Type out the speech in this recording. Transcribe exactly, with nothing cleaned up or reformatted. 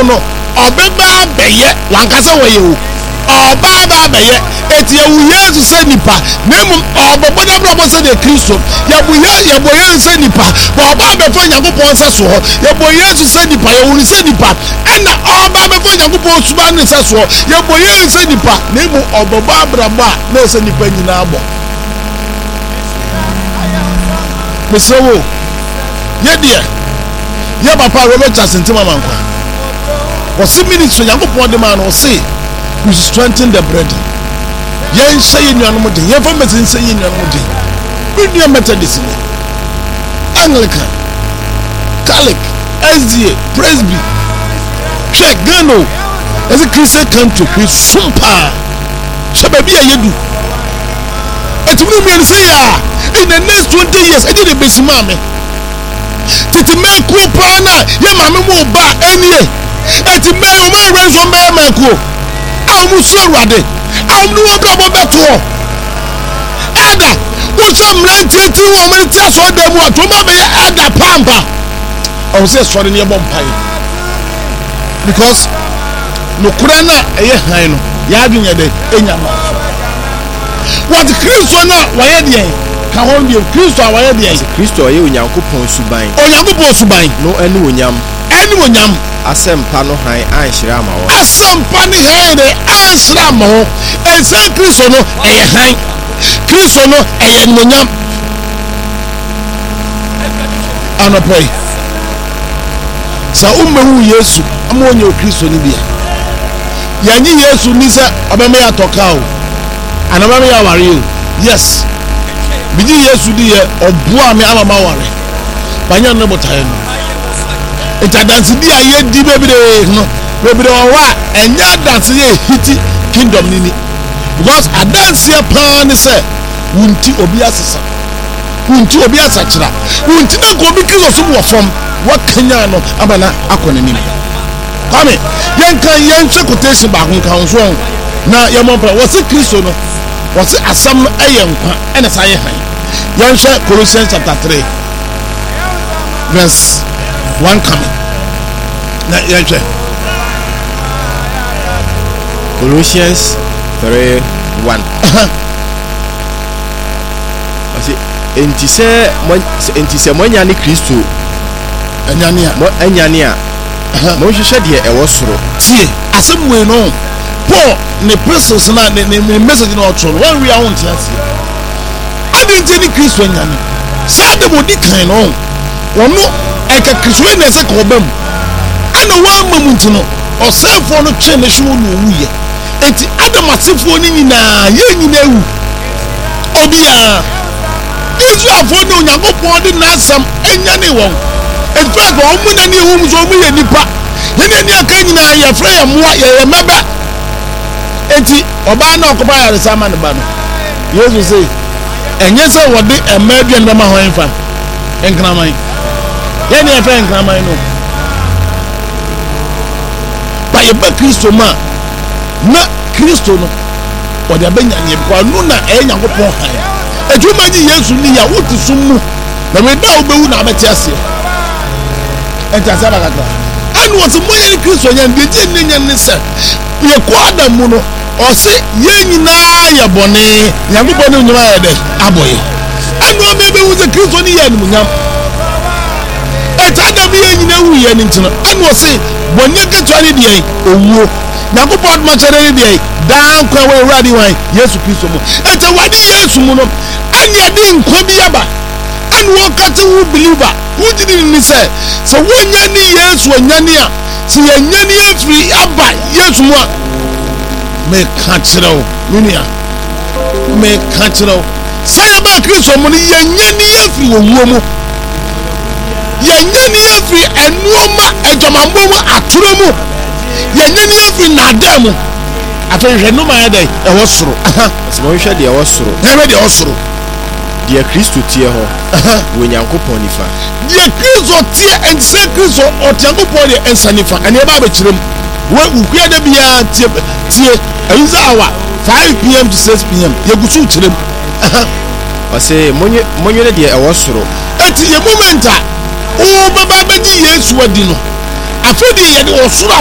no obeba beye wankasa wo ye o oba ba beye eti ye wu Yesu se nipa nemu obobo na bro se de Kristo ye bu ye ye bo ye se nipa bo oba be fo Yakobon se so ye bo Yesu se nipa ye wu se nipa ena oba be fo Yakobon suba ne se so ye bo ye se nipa nemu obobo abraba na se nipa nyina abo mesewo ye de ye papa Robert Asentima mankwa was ministry Yakobon de man o say we strengthen the brethren. Yen say in your mother, yen for me say in your mother. Bring your Methodist, Anglican, Catholic, S D A, Presby, check Gano. As a Christian country, we sumpa. Shababi yedu. It will be say in the next twenty years, I did a basic mammy. Titi me kupana, ye mammy mo ba any. Et me o me raise on me ko. Amu so rade. Amu no brabo beto. Ada, wo so mrantie ti wo mrantie so dem wa to ma be ada pampa. I was say sorry near bompai. Because no kurana eye han no, ya adwenya de enya ma. What Kristo na waye de ka hon bi Kristo waye de Kristo ye Onyankopon suban. Onyankopon suban no enu onyam. Enu onyam. Asempa no han anhira ma wo. Asempa ni han de anhira ma wo. Ensa Kristo no eye han. Kristo no eye onyam. Anopai. Sa ummehu Yesu amonye Kristo ni bia. Yanyi Yesu ni se obeme ya toka o. Anamame ya ware o. Yes. Biji Yesu di ye oboa me amama ware. Banya no botaye no. Eta dance di aye di bebere no. Bebere wa enya dance ye hiti kingdom nini. Because a dance here plan say wunti obi asesa. Wunti obi asachira. Wunti na ko bi Kristo so wo from what Kenya no abana akonani. Kwame yenka yenche quotation ba ho kan so na yemompa wose Kristo no wose asam eye nkwa ena saye han. Yenche Colossians chapter three verse one coming. Na yenche Colossians three one. Ati enti se enti se monya ni Kristo anyane a mo anyane a mo hwehwe de e wo soro tie asem we no Paul ne precious na ne message na otro one we are on tiase adinti ni Kristo anyane sa de modi kan no wono eka Kristo ne se ko bam ana wa mamunti no osefo no twe ne hwe no wuye enti adam asefo ni nyina ye nyina ewu obia Israelfo no Yakobon de na asam anyane won. In fact, all money ni whom so me nipa. Hene ni aka nyina ye fra ye moa ye meba. Enti oba na okoba ya resama ne ba no. Yesu say, enye se wode emadu en ma ho enfa. Enkraman. Ye ni e fra enkraman no. Ba ye ba Kristo ma. Na Kristo no. Wode abenya nye kwa no na e Yakobon han. Ejuma ji Yesu ni ya wuti sumu. Na me da obewu na abeti ase. Enta saba kaka. Anu wose moya ni Kristo nya ndie ni nya ni se. Ye kwa Adam mu no, o se ye nyina ya bone. Yakobon ni nyuma ya de aboye. Anu obebe wu se Kristo ni ya ni nyam. Eta Adam ye nyina wu ye ni ntino. Anu o se bonye keto ani de owuo. Yakobon ma chere ni de dan kwa we wradi wan Yesu Kristo mu. Eta wadi Yesu mu no, ani ade nkwa bi aba. And one catch who believer who didn't say, so one yanni yes, one yanni, see a yanni free abba, yes, one may catch it out, Minia may catch it out. Say about Christian money, yanni free woman, yanni free and Noma and Jamamoma at Trumo, yanni free Nadamo. I think no my day, I was through. So we shall the Osro, never the Osro. Dear Kristo tie ho when Yakobon nifa dear Kristo tie and say Kristo or Yakobon de ensanifa and eba be kirem we ukua da bia tie tie ayuza hour five p m to six p m yegusu kirem o say monye monye de e wo soro eti ye moment a o baba beji Yesu adi no afodi ye de wo soro